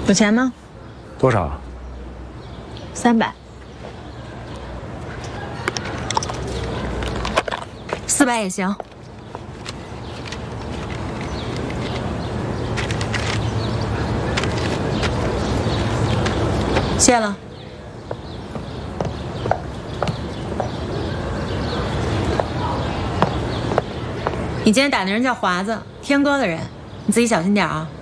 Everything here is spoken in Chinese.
有钱吗？ 多少 ？300。400也行。谢了。你今天打那人叫华子，天哥的人，你自己小心点啊。